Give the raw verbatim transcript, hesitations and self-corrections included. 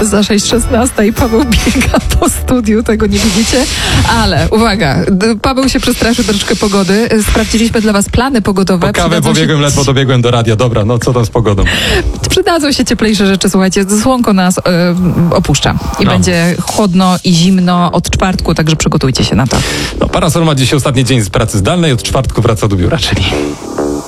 Za sześć szesnaście i Paweł biega po studiu, tego nie widzicie, ale uwaga, Paweł się przestraszy troszeczkę pogody. Sprawdziliśmy dla was plany pogodowe. Po kawę Przydadzą pobiegłem, się... ledwo dobiegłem do radia. Dobra, no co tam z pogodą? Przydadzą się cieplejsze rzeczy, słuchajcie, słonko nas y, opuszcza i no. będzie chłodno i zimno od czwartku, także przygotujcie się na to. No, Parasol ma dzisiaj ostatni dzień z pracy zdalnej, od czwartku wraca do biura, czyli...